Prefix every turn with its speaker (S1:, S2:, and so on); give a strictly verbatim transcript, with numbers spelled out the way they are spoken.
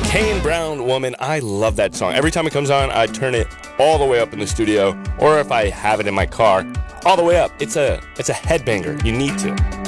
S1: Kane Brown Woman. I love that song. Every time it comes on, I turn it all the way up in the studio, or if I have it in my car, all the way up. It's a it's a headbanger. You need to.